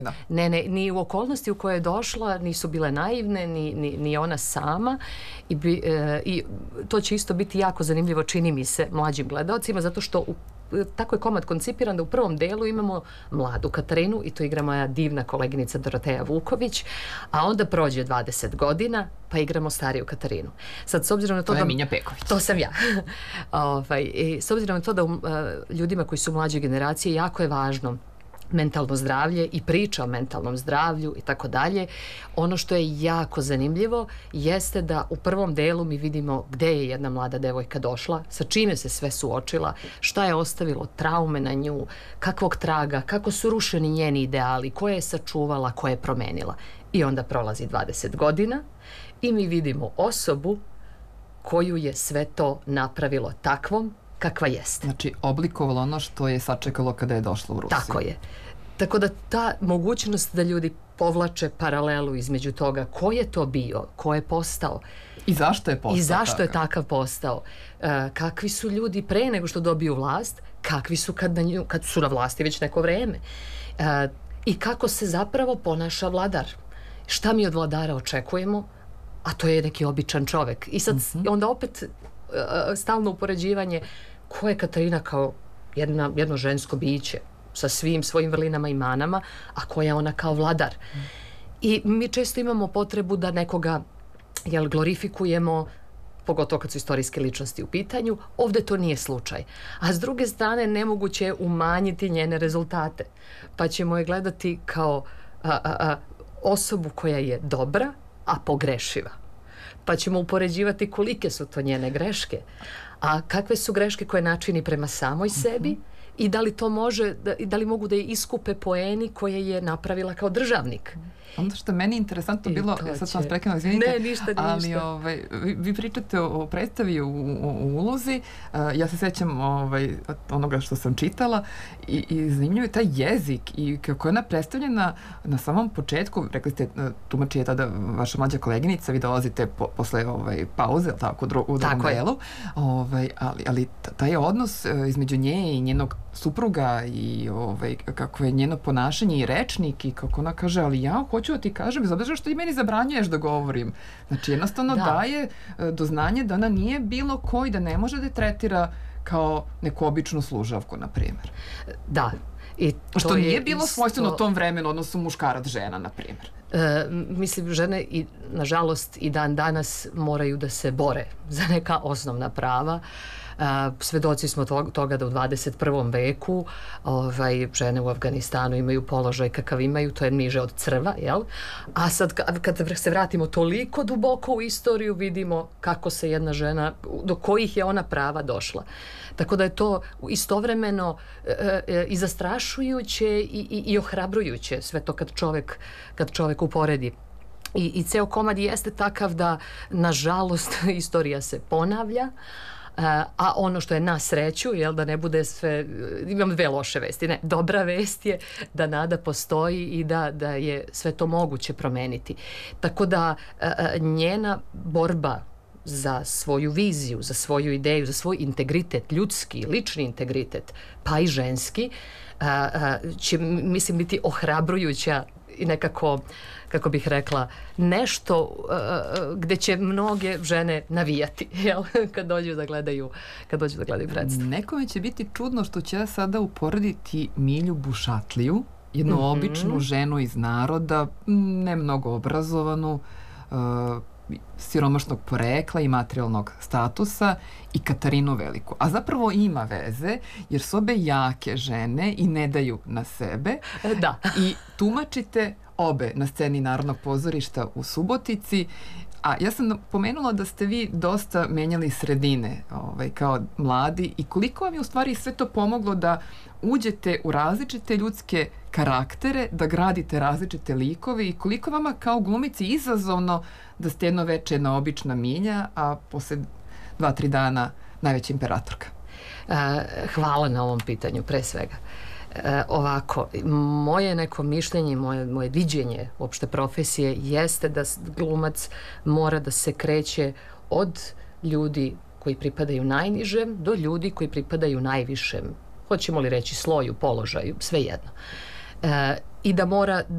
Da. Ne, ni u okolnosti u koje je došla nisu bile naivne, ni ona sama i to će isto biti jako zanimljivo, čini mi se, mlađim gledalcima, zato što tako je komad koncipiran da u prvom delu imamo mladu Katarinu i to igra moja divna koleginica Doroteja Vuković, a onda prođe 20 godina pa igramo stariju Katarinu. Sad, s obzirom na to je Minja Peković. To sam ja. S obzirom na to da ljudima koji su mlađe generacije jako je važno mentalno zdravlje i priča o mentalnom zdravlju i tako dalje. Ono što je jako zanimljivo jeste da u prvom delu mi vidimo gde je jedna mlada devojka došla, sa čime se sve suočila, šta je ostavilo traume na nju, kakvog traga, kako su rušeni njeni ideali, koje je sačuvala, koje je promenila. I onda prolazi 20 godina i mi vidimo osobu koju je sve to napravilo takvom kakva jeste. Znači, oblikovalo ono što je sačekalo kada je došlo u Rusiju. Tako je. Tako da ta mogućnost da ljudi povlače paralelu između toga ko je to bio, ko je postao. I zašto je postao I zašto je takav postao. Kakvi su ljudi pre nego što dobiju vlast, kakvi su kad su na vlasti već neko vreme. I kako se zapravo ponaša vladar. Šta mi od vladara očekujemo, a to je neki običan čovek. I sad onda opet stalno upoređivanje ko je Katarina kao jedno žensko biće sa svim svojim vrlinama i manama, a koja je ona kao vladar. I mi često imamo potrebu da nekoga glorifikujemo, pogotovo kad su istorijske ličnosti u pitanju. Ovde to nije slučaj. A s druge strane, nemoguće je umanjiti njene rezultate. Pa ćemo je gledati kao osobu koja je dobra, a pogrešiva. Pa ćemo upoređivati kolike su to njene greške, a kakve su greške koje načini prema samoj sebi i da li to može, da li mogu da je iskupe poeni koje je napravila kao državnik. Ono što je meni interesantno bilo, sad sam vas prekinula, izvinite, ne, ništa. Ali vi pričate o predstavi, u ulozi, ja se sećam onoga što sam čitala i zanimljivo je taj jezik i kako je ona predstavljena na samom početku, rekli ste, tumači je tada vaša mlađa koleginica, vi dolazite posle pauze, tako, u drugom delu, ali taj odnos između nje i njenog supruga i kako je njeno ponašanje i rečnik i kako ona kaže, ali ja hoću da ti kažem, bez obzira što ti meni zabranjuješ da govorim. Znači, jednostavno daje do znanja da ona nije bilo ko i da ne može da je tretira kao neku običnu služavku, na primjer. Da. Što nije bilo svojstveno u tom vremenu, odnosno muškarac žena, na primjer. Mislim, žene, nažalost, i dan danas moraju da se bore za neka osnovna prava. Svedoci smo toga da u 21. veku žene u Afganistanu imaju položaj kakav imaju, to je niže od crva, jel? A sad kad se vratimo toliko duboko u istoriju, vidimo kako se jedna žena, do kojih je ona prava došla. Tako da je to istovremeno i zastrašujuće i ohrabrujuće, sve to kad čovek uporedi. I ceo komad jeste takav da, nažalost, istorija se ponavlja, a ono što je na sreću, da ne bude sve, imam dve loše vesti, ne, dobra vest je da nada postoji i da je sve to moguće promeniti. Tako da njena borba za svoju viziju, za svoju ideju, za svoj integritet, ljudski, lični integritet, pa i ženski, će, mislim, biti ohrabrujuća i nekako, kako bih rekla, nešto gde će mnoge žene navijati, jel? Kad dođu da gledaju predstavu. Nekome će biti čudno što će sada uporediti Milju Bušatliju, jednu običnu ženu iz naroda, ne mnogo obrazovanu, siromašnog porekla i materijalnog statusa i Katarinu Veliku. A zapravo ima veze, jer su obe jake žene i ne daju na sebe. Da. I tumačite obe na sceni Narodnog pozorišta u Subotici. A ja sam pomenula da ste vi dosta menjali sredine kao mladi i koliko vam je u stvari sve to pomoglo da uđete u različite ljudske karaktere, da gradite različite likove i koliko vama kao glumici izazovno da ste jedno veče jedna obična Milja, a posle 2-3 dana najveća imperatorka? Hvala na ovom pitanju, pre svega. Ovako, moje neko mišljenje, moje viđenje uopšte profesije jeste da glumac mora da se kreće od ljudi koji pripadaju najnižem do ljudi koji pripadaju najvišem, hoćemo li reći sloju, položaju, svejedno. I da mora